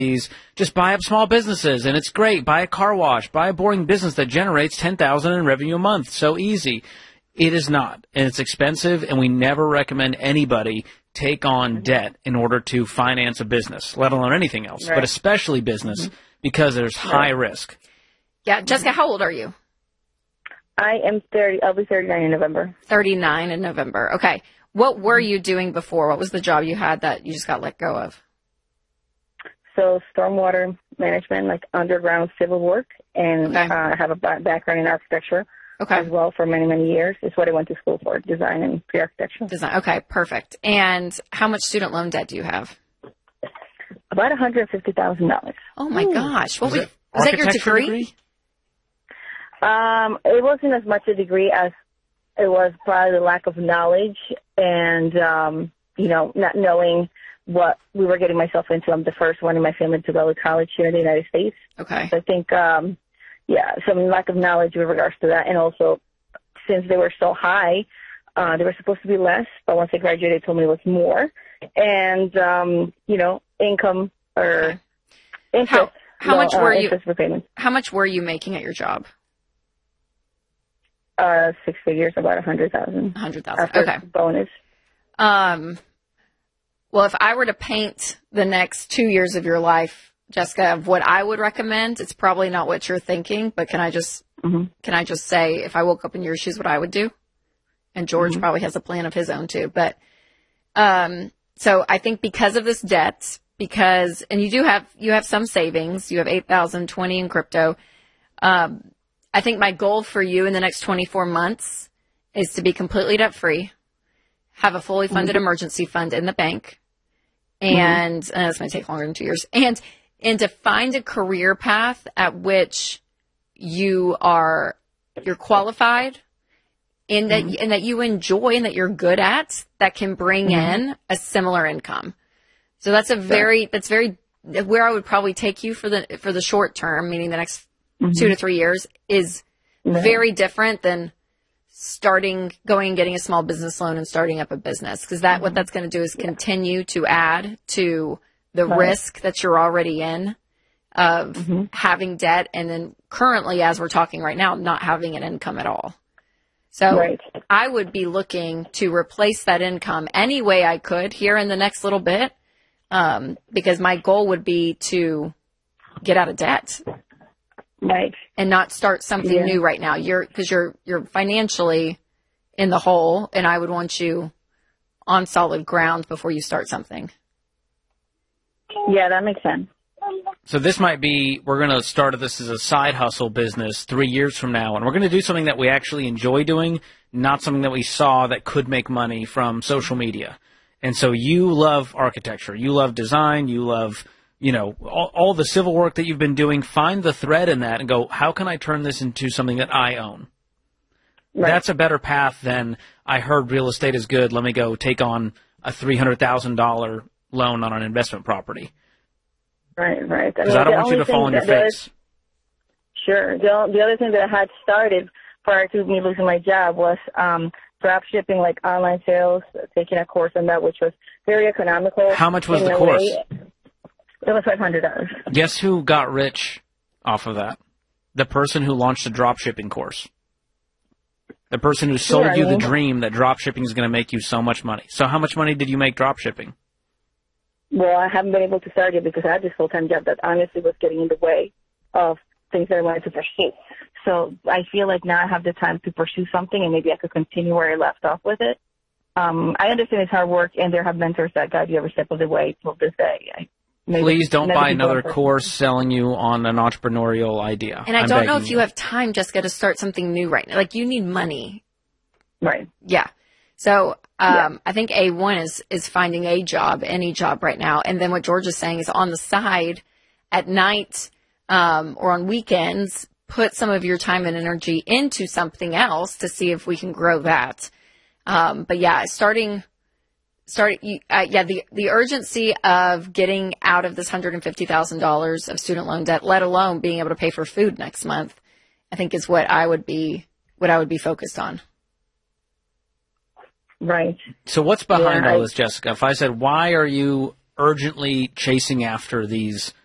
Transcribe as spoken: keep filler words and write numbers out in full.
just buy up small businesses, and it's great. Buy a car wash. Buy a boring business that generates ten thousand dollars in revenue a month. So easy. It is not, and it's expensive, and we never recommend anybody take on debt in order to finance a business, let alone anything else, right. but especially business, mm-hmm. because there's high right. risk. Yeah, Jessica, how old are you? I am thirty. I'll be thirty-nine in November. thirty-nine in November. Okay. What were you doing before? What was the job you had that you just got let go of? So stormwater management, like underground civil work, and okay. uh, I have a background in architecture okay. as well for many, many years. It's what I went to school for, design and pre-architecture. Design. Okay, perfect. And how much student loan debt do you have? About one hundred fifty thousand dollars. Oh, my Ooh. gosh. What was, was, was that your degree? degree? Um, it wasn't as much a degree as it was probably the lack of knowledge and, um, you know, not knowing what we were getting myself into. I'm the first one in my family to go to college here in the United States. Okay. So I think, um, yeah, some lack of knowledge with regards to that. And also, since they were so high, uh, they were supposed to be less, but once I graduated, they told me it was more. And, um, you know, income or okay. interest. How, how no, much were uh, you, repayment. how much were you making at your job? Uh, six figures, about a hundred thousand. A hundred thousand. Okay. Bonus. Um, well, if I were to paint the next two years of your life, Jessica, of what I would recommend, it's probably not what you're thinking, but can I just, mm-hmm. can I just say, if I woke up in your shoes, what I would do? And George mm-hmm. probably has a plan of his own too. But, um, so I think because of this debt, because, and you do have, you have some savings, you have eight thousand twenty in crypto. Um, I think my goal for you in the next twenty-four months is to be completely debt free, have a fully funded mm-hmm. emergency fund in the bank, and mm-hmm. uh, it's going to take longer than two years, and and to find a career path at which you are you're qualified, and that mm-hmm. and that you enjoy and that you're good at, that can bring mm-hmm. in a similar income. So that's a very that's very where I would probably take you for the for the short term, meaning the next Mm-hmm. two to three years, is right. very different than starting, going and getting a small business loan and starting up a business. Because that, mm-hmm. what that's going to do is yeah. continue to add to the right. risk that you're already in of mm-hmm. having debt. And then currently, as we're talking right now, not having an income at all. So right. I would be looking to replace that income any way I could here in the next little bit. Um, because my goal would be to get out of debt. Right. And not start something yeah. new right now. You're, cause you're, you're financially in the hole, and I would want you on solid ground before you start something. Yeah, that makes sense. So this might be, we're going to start this as a side hustle business three years from now, and we're going to do something that we actually enjoy doing, not something that we saw that could make money from social media. And so you love architecture, you love design, you love you know, all, all the civil work that you've been doing, find the thread in that and go, how can I turn this into something that I own? Right. That's a better path than I heard real estate is good. Let me go take on a three hundred thousand dollars loan on an investment property. Right, right. Because I, mean, I don't want you to fall on your face. Was, sure. The, the other thing that I had started prior to me losing my job was um, drop shipping, like online sales, taking a course on that, which was very economical. How much was the course? Way. It was five hundred dollars. Guess who got rich off of that? The person who launched the drop shipping course. The person who sold yeah, you I mean, the dream that drop shipping is going to make you so much money. So how much money did you make drop shipping? Well, I haven't been able to start yet because I had this full-time job that honestly was getting in the way of things that I wanted to pursue. So I feel like now I have the time to pursue something, and maybe I could continue where I left off with it. Um, I understand it's hard work, and there have mentors that guide you every step of the way till this day. I, Maybe Please don't buy another course selling you on an entrepreneurial idea. And I I'm don't know if you you. have time, Jessica, to start something new right now. Like, you need money. Right. Yeah. So um, yeah. I think A one is, is finding a job, any job right now. And then what George is saying is on the side at night um, or on weekends, put some of your time and energy into something else to see if we can grow that. Um, but, yeah, starting – Start, uh, yeah, the, the urgency of getting out of this one hundred fifty thousand dollars of student loan debt, let alone being able to pay for food next month, I think is what I would be, what I would be focused on. Right. So what's behind yeah, all I, this, Jessica? If I said, why are you urgently chasing after these